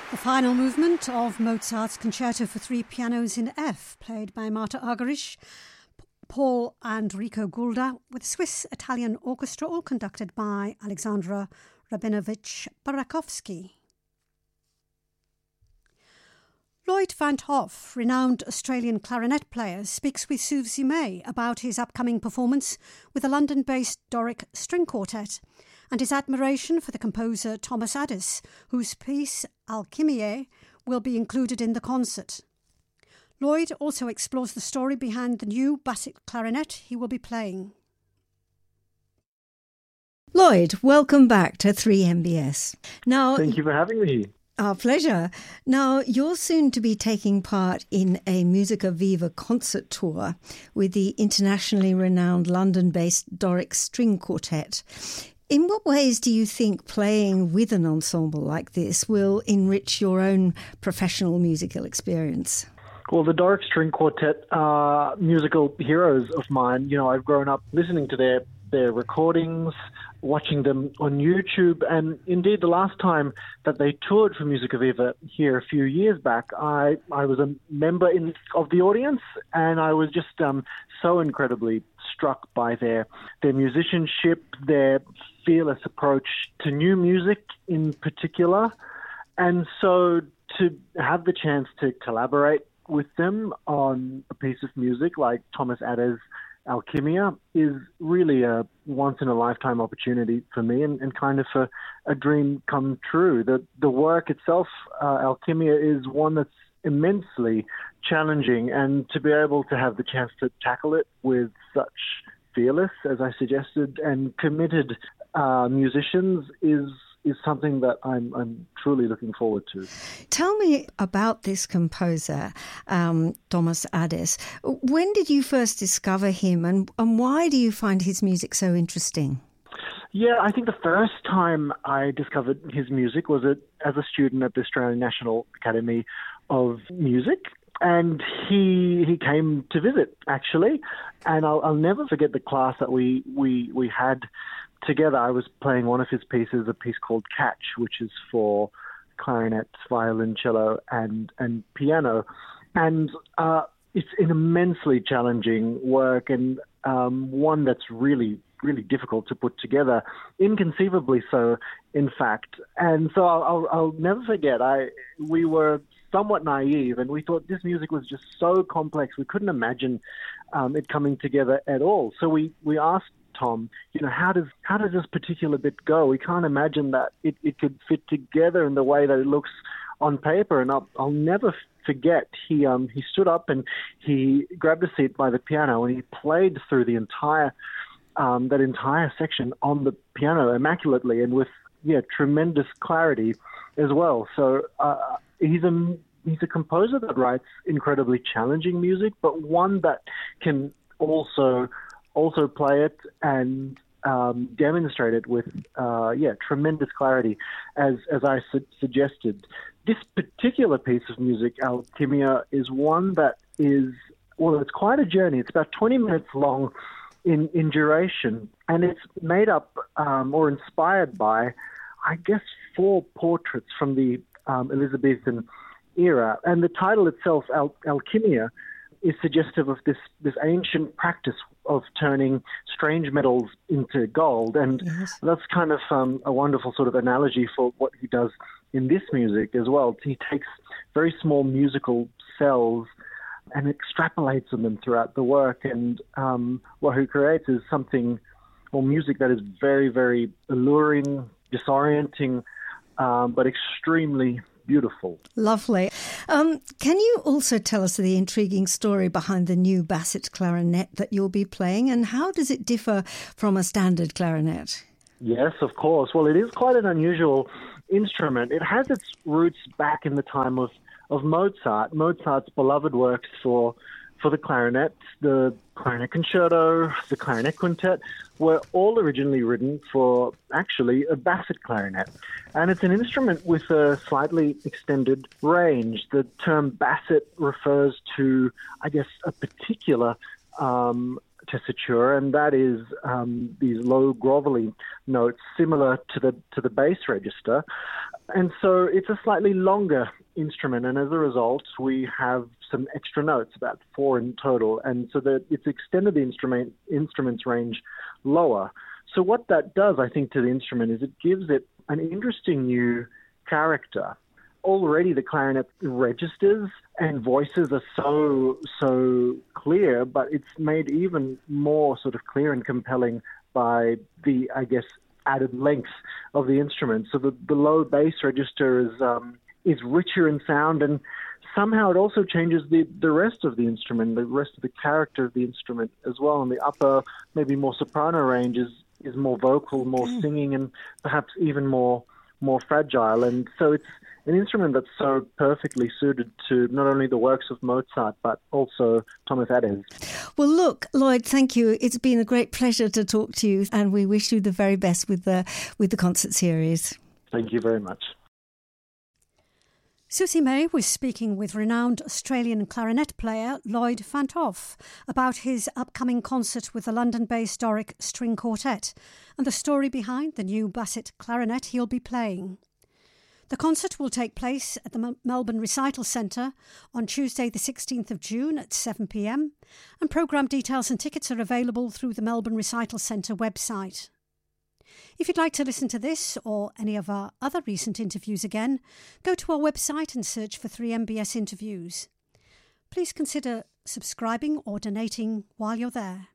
The final movement of Mozart's Concerto for Three Pianos in F, played by Marta Argerich, Paul and Rico Gulda, with a Swiss-Italian orchestra, all conducted by Alexandra Rabinovich-Barakovsky. Lloyd Van 't Hoff, renowned Australian clarinet player, speaks with Susie May about his upcoming performance with the London-based Doric String Quartet and his admiration for the composer Thomas Addis, whose piece Alchimiae will be included in the concert. Lloyd also explores the story behind the new Bassett clarinet he will be playing. Lloyd, welcome back to 3MBS. Now, thank you for having me. Our pleasure. Now, you're soon to be taking part in a Musica Viva concert tour with the internationally renowned London-based Doric String Quartet. In what ways do you think playing with an ensemble like this will enrich your own professional musical experience? Well, the Doric String Quartet are musical heroes of mine. You know, I've grown up listening to their recordings, watching them on YouTube, and indeed the last time that they toured for Musica Viva here a few years back, I was a member of the audience, and I was just so incredibly struck by their musicianship, their fearless approach to new music in particular. And so to have the chance to collaborate with them on a piece of music like Thomas Adder's Alchimia is really a once-in-a-lifetime opportunity for me and kind of a dream come true. The work itself, Alchimia, is one that's immensely challenging, and to be able to have the chance to tackle it with such fearless, as I suggested, and committed musicians is something that I'm truly looking forward to. Tell me about this composer, Thomas Addis. When did you first discover him, and why do you find his music so interesting? Yeah, I think the first time I discovered his music was as a student at the Australian National Academy of Music. And he came to visit, actually, and I'll never forget the class that we had together. I was playing one of his pieces, a piece called Catch, which is for clarinet, violin, cello, and piano. And it's an immensely challenging work, and one that's really, really difficult to put together, inconceivably so, in fact. And so I'll never forget, we were somewhat naive, and we thought this music was just so complex, we couldn't imagine it coming together at all. So we asked Tom, how does this particular bit go? We can't imagine that it could fit together in the way that it looks on paper. And I'll never forget, he stood up and he grabbed a seat by the piano and he played through the entire that entire section on the piano immaculately and with tremendous clarity as well. So he's a composer that writes incredibly challenging music, but one that can also play it and demonstrate it with tremendous clarity, as I suggested. This particular piece of music, Alchimia, is one that is, it's quite a journey. It's about 20 minutes long in duration, and it's made up or inspired by, I guess, 4 portraits from the Elizabethan era. And the title itself, Alchimia, is suggestive of this ancient practice of turning strange metals into gold. And that's kind of a wonderful sort of analogy for what he does in this music as well. He takes very small musical cells and extrapolates on them throughout the work. And what he creates is music that is very, very alluring, disorienting, but extremely beautiful. Lovely. Can you also tell us the intriguing story behind the new Bassett clarinet that you'll be playing, and how does it differ from a standard clarinet? Yes, of course. Well, it is quite an unusual instrument. It has its roots back in the time of Mozart. Mozart's beloved works for the clarinet, the clarinet concerto, the clarinet quintet, were all originally written for actually a Bassett clarinet. And it's an instrument with a slightly extended range. The term Bassett refers to, I guess, a particular tessitura, and that is these low grovelly notes similar to the bass register. And so it's a slightly longer instrument, and as a result, we have some extra notes, about 4 in total, and so that it's extended the instrument's range lower. So what that does, I think, to the instrument is it gives it an interesting new character. Already the clarinet registers and voices are so clear, but it's made even more sort of clear and compelling by the, I guess, added length of the instrument. So the low bass register is richer in sound, and somehow it also changes the rest of the instrument, the rest of the character of the instrument as well. And the upper, maybe more soprano range is more vocal, more singing, and perhaps even more fragile. And so it's an instrument that's so perfectly suited to not only the works of Mozart, but also Thomas Adès. Well, look, Lloyd, thank you. It's been a great pleasure to talk to you, and we wish you the very best with the concert series. Thank you very much. Susie May was speaking with renowned Australian clarinet player Lloyd Van 't Hoff about his upcoming concert with the London-based Doric String Quartet and the story behind the new Basset clarinet he'll be playing. The concert will take place at the Melbourne Recital Centre on Tuesday the 16th of June at 7 p.m, and programme details and tickets are available through the Melbourne Recital Centre website. If you'd like to listen to this or any of our other recent interviews again, go to our website and search for 3MBS Interviews. Please consider subscribing or donating while you're there.